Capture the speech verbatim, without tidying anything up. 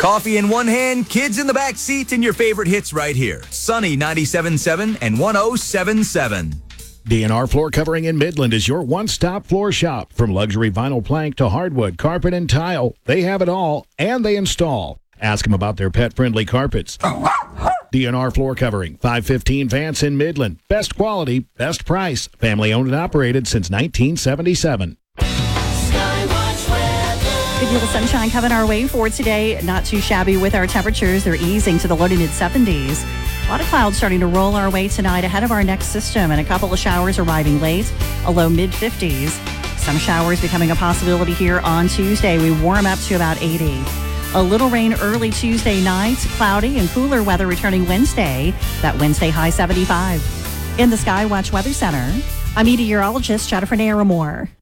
Coffee in one hand, kids in the back seat, and your favorite hits right here. Sunny ninety-seven point seven and one oh seven point seven. D N R Floor Covering in Midland is your one-stop floor shop. From luxury vinyl plank to hardwood, carpet, and tile, they have it all, and they install. Ask them about their pet-friendly carpets. D N R Floor Covering, five fifteen Vance in Midland. Best quality, best price. Family-owned and operated since nineteen seventy-seven. Good deal of sunshine coming our way for today. Not too shabby with our temperatures. They're easing to the low to mid seventies. A lot of clouds starting to roll our way tonight ahead of our next system, and a couple of showers arriving late, a low mid fifties. Some showers becoming a possibility here on Tuesday. We warm up to about eighty. A little rain early Tuesday night, cloudy and cooler weather returning Wednesday. That Wednesday high seventy-five. In the Skywatch Weather Center, I'm meteorologist Jennifer Naramore.